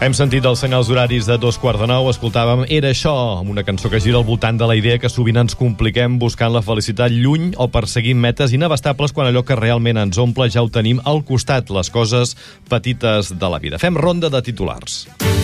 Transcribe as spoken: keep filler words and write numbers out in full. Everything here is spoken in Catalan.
Hem sentit els senyals horaris de dos quarts de nou, escoltàvem Era això, amb una cançó que gira al voltant de la idea que sovint ens compliquem buscant la felicitat lluny o perseguint metes inabastables quan allò que realment ens omple ja ho tenim al costat, les coses petites de la vida. Fem ronda de titulars.